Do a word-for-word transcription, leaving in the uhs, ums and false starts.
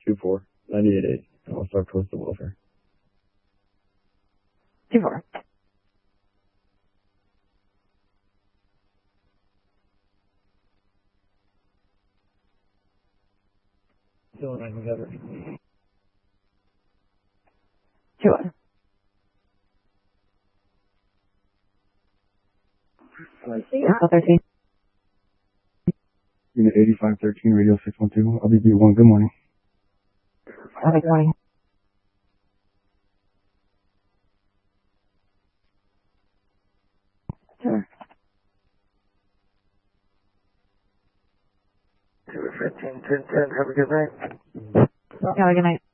two four, ninety-eight eight, All-Star Coastal Welfare. two four. Still nine together. two one. Yeah, thirteen. Unit eighty-five thirteen, radio six one two, L B B one, good morning. Okay, good morning. Sure. two fifteen, ten ten, have a good night. Have a good night.